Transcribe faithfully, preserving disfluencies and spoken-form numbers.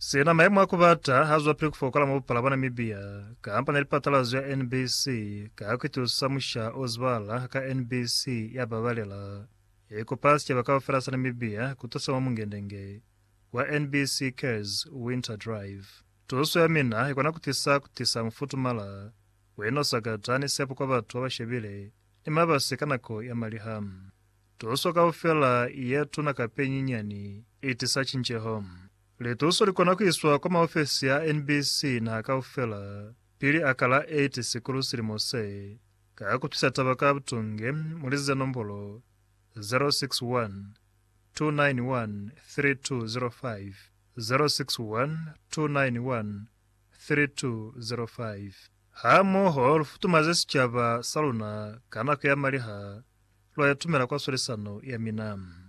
Sina maemu akubata hazwa pili kufokola mabupala bana Namibia kampani lipatalazo ya N B C kakutu samusha ozwala ka N B C ya babalela eko pasi ya bakawa ferasa Namibia kutosama mungendenge wa N B C Cares Winter Drive. Tuso ya mina ikona kutisa kutisa mfutumala weno sagatani sepo kwa batu wa bashebile ni mabasikanako ya malihamu. Tuso kaufela yetu na kapenyi nyani itisa chinche home. Letuso likona kuiswa kwa maofisi ya N B C na kaufela pili akala eight sikuru sirimose kakutisa tabaka butunge mulize nombolo zero six one two nine one three two zero five zero six one two nine one three two zero five. Hamo hol futumaze sichaba saluna kana kuyamaliha lo yatumela kwa solisano ya minamu.